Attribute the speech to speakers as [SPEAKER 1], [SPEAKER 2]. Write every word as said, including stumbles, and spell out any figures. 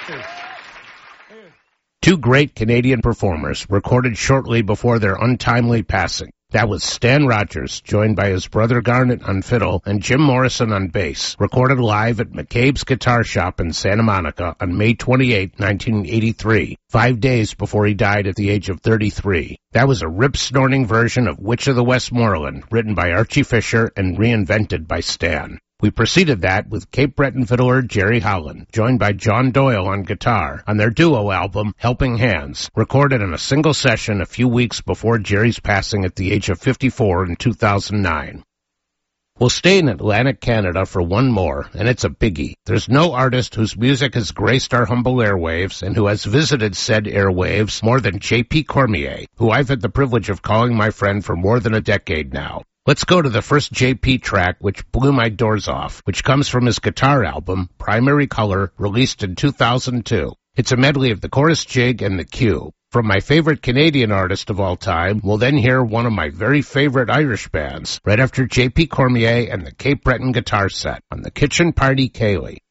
[SPEAKER 1] Two great Canadian performers recorded shortly before their untimely passing. That was Stan Rogers, joined by his brother Garnet on fiddle and Jim Morrison on bass, recorded live at McCabe's Guitar Shop in Santa Monica on May twenty-eighth, nineteen eighty-three, five days before he died at the age of thirty-three. That was a rip-snorting version of Witch of the Westmoreland, written by Archie Fisher and reinvented by Stan. We preceded that with Cape Breton fiddler Jerry Howland, joined by John Doyle on guitar, on their duo album, Helping Hands, recorded in a single session a few weeks before Jerry's passing at the age of fifty-four in two thousand nine. We'll stay in Atlantic Canada for one more, and it's a biggie. There's no artist whose music has graced our humble airwaves and who has visited said airwaves more than J P Cormier, who I've had the privilege of calling my friend for more than a decade now. Let's go to the first J P track, which blew my doors off, which comes from his guitar album, Primary Color, released in two thousand two. It's a medley of the chorus jig and the cue. From my favorite Canadian artist of all time, we'll then hear one of my very favorite Irish bands, right after J P Cormier and the Cape Breton guitar set on the Kitchen Party Ceilidh.